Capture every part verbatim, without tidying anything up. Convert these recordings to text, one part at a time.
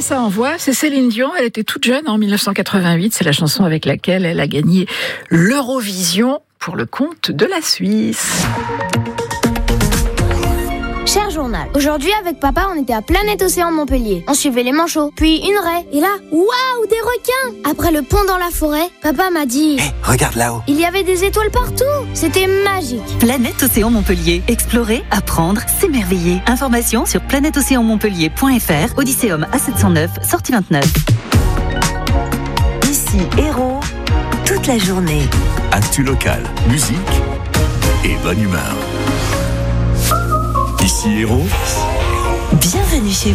ça envoie, c'est Céline Dion, elle était toute jeune en dix-neuf cent quatre-vingt-huit, c'est la chanson avec laquelle elle a gagné l'Eurovision pour le compte de la Suisse. Cher journal, aujourd'hui avec papa on était à Planète Océan de Montpellier. On suivait les manchots, puis une raie, et là, waouh, des requins. Après le pont dans la forêt, papa m'a dit... Hé, hey, regarde là-haut. Il y avait des étoiles partout, c'était magique. Planète Océan Montpellier, explorer, apprendre, s'émerveiller. Information sur planète océan montpellier point f r, Odysseum A sept cent neuf, sortie vingt-neuf. Ici Héros, toute la journée. Actu local, musique et bonne humeur. Ici Héros, bienvenue chez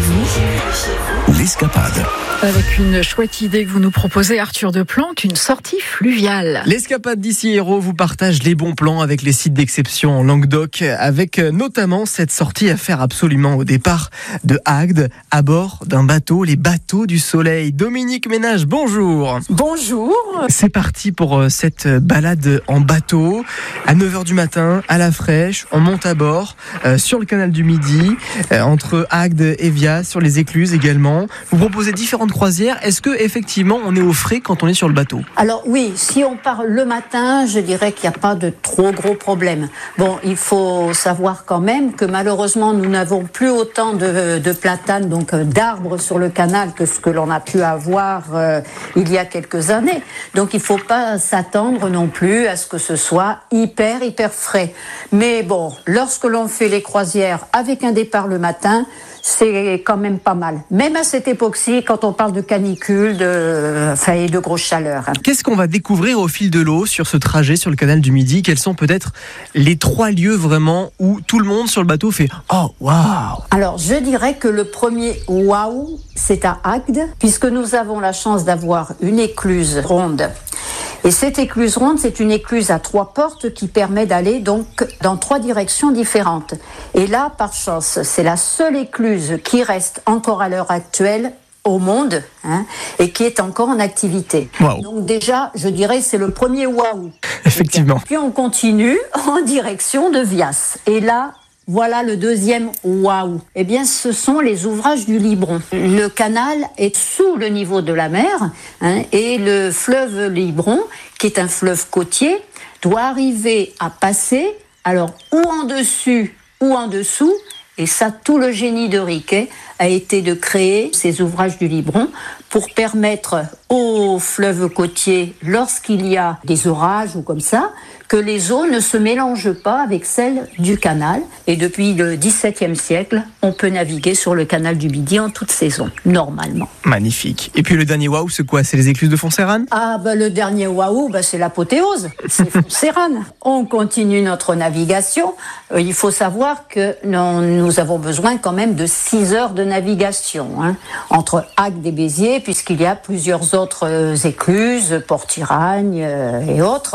vous. L'escapade. Avec une chouette idée que vous nous proposez, Arthur Deplanque, une sortie fluviale. L'escapade d'Ici Héros vous partage les bons plans avec les sites d'exception en Languedoc, avec notamment cette sortie à faire absolument au départ de Agde, à bord d'un bateau, les bateaux du soleil. Dominique Ménage, bonjour. Bonjour. C'est parti pour cette balade en bateau. À neuf heures du matin, à la fraîche, on monte à bord, euh, sur le canal du Midi, euh, entre Agde et Vias, sur les écluses également. Vous proposez différentes croisière. Est-ce que effectivement on est au frais quand on est sur le bateau ? Alors oui, si on part le matin, je dirais qu'il n'y a pas de trop gros problèmes. Bon, il faut savoir quand même que malheureusement nous n'avons plus autant de, de platanes, donc d'arbres sur le canal que ce que l'on a pu avoir euh, il y a quelques années. Donc il ne faut pas s'attendre non plus à ce que ce soit hyper hyper frais. Mais bon, lorsque l'on fait les croisières avec un départ le matin, c'est quand même pas mal. Même à cette époque-ci, quand on parle de canicule, de, enfin, et de grosse chaleur. Qu'est-ce qu'on va découvrir au fil de l'eau sur ce trajet sur le canal du Midi ? Quels sont peut-être les trois lieux vraiment où tout le monde sur le bateau fait « Oh, waouh !» Alors, je dirais que le premier « waouh », c'est à Agde, puisque nous avons la chance d'avoir une écluse ronde. Et cette écluse ronde, c'est une écluse à trois portes qui permet d'aller donc dans trois directions différentes. Et là, par chance, c'est la seule écluse qui reste encore à l'heure actuelle au monde, hein, et qui est encore en activité. Wow. Donc déjà, je dirais, c'est le premier waouh. Effectivement. Puis on continue en direction de Vias. Et là, voilà le deuxième waouh. Eh bien, ce sont les ouvrages du Libron. Le canal est sous le niveau de la mer, hein, et le fleuve Libron, qui est un fleuve côtier, doit arriver à passer, alors ou en dessus ou en dessous. Et ça, tout le génie de Riquet a été de créer ces ouvrages du Libron pour permettre au fleuve côtier, lorsqu'il y a des orages ou comme ça, que les eaux ne se mélangent pas avec celles du canal. Et depuis le dix-septième siècle, on peut naviguer sur le canal du Midi en toute saison, normalement. Magnifique. Et puis le dernier waouh, c'est quoi ? C'est les écluses de Fontserrane ? Ah, bah, le dernier waouh, bah, c'est l'apothéose. C'est Fontserrane. On continue notre navigation. Euh, il faut savoir que non, nous avons besoin quand même de six heures de navigation, hein, entre Agde et Béziers, puisqu'il y a plusieurs autres euh, écluses, Port-Tiragne euh, et autres.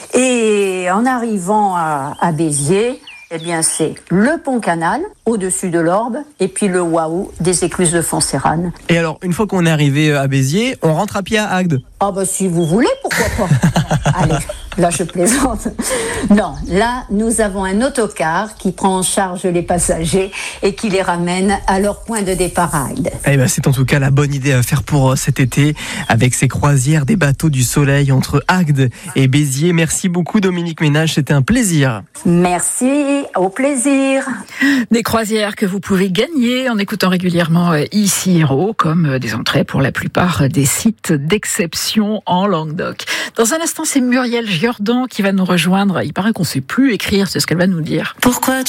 Et en arrivant à, à Béziers, eh bien, c'est le pont-canal au-dessus de l'Orbe et puis le waouh des écluses de Fontserrane. Et alors, une fois qu'on est arrivé à Béziers, on rentre à pied à Agde ? Ah bah si vous voulez, pourquoi pas. Allez, là je plaisante. Non, là nous avons un autocar qui prend en charge les passagers et qui les ramène à leur point de départ à Agde. Eh ben, c'est en tout cas la bonne idée à faire pour cet été, avec ces croisières des bateaux du soleil entre Agde et Béziers. Merci beaucoup Dominique Ménage, c'était un plaisir. Merci, au plaisir. Des croisières que vous pouvez gagner en écoutant régulièrement Ici Héros, comme des entrées pour la plupart des sites d'exception en Languedoc. Dans un instant, c'est Muriel Giordan qui va nous rejoindre. Il paraît qu'on ne sait plus écrire, c'est ce qu'elle va nous dire. Pourquoi